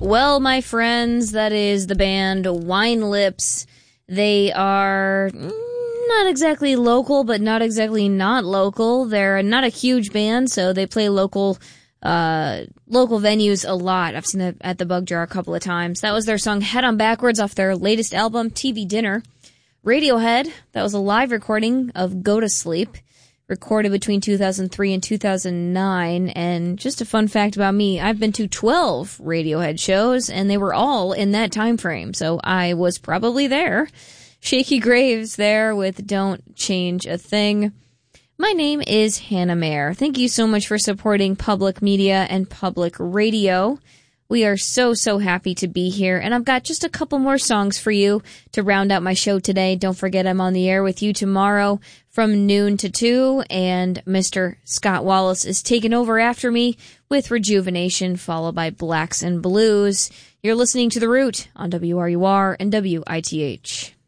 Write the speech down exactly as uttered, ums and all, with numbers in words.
Well, my friends, that is the band Wine Lips. They are not exactly local, but not exactly not local. They're not a huge band, so they play local uh local venues a lot. I've seen them at the Bug Jar a couple of times. That was their song Head on Backwards off their latest album, T V Dinner. Radiohead, that was a live recording of Go to Sleep, recorded between two thousand three and two thousand nine. And just a fun fact about me, I've been to twelve Radiohead shows, and they were all in that time frame, so I was probably there. Shaky Graves there with Don't Change a Thing. My name is Hannah Mayer. Thank you so much for supporting public media and public radio. We are so, so happy to be here, and I've got just a couple more songs for you to round out my show today. Don't forget I'm on the air with you tomorrow from noon to two, and Mister Scott Wallace is taking over after me with Rejuvenation, followed by Blacks and Blues. You're listening to The Root on W R U R and W I T H.